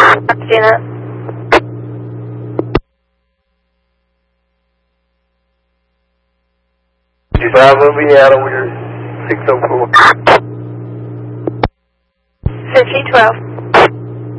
Seeing that. 55 moving out over your 604. 1512.